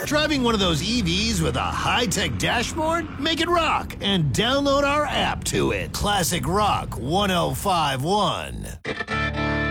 car? Driving one of those EVs with a high-tech dashboard? Make it rock and download our app to it. Classic Rock 1051.